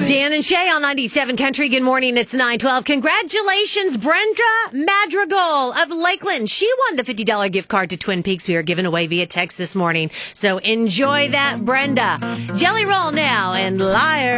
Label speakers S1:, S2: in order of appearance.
S1: Dan and Shay on 97 Country. Good morning. It's 9:12. Congratulations, Brenda Madrigal of Lakeland. She won the $50 gift card to Twin Peaks we are giving away via text this morning. So enjoy that, Brenda. Jelly Roll now and Liar.